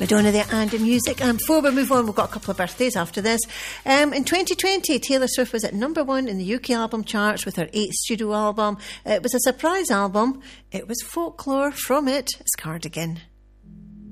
Madonna there and the music. And before we move on, we've got a couple of birthdays after this. In 2020, Taylor Swift was at number 1 in the UK album charts with her 8th studio album. It was a surprise album. It was Folklore. From it, it's Cardigan.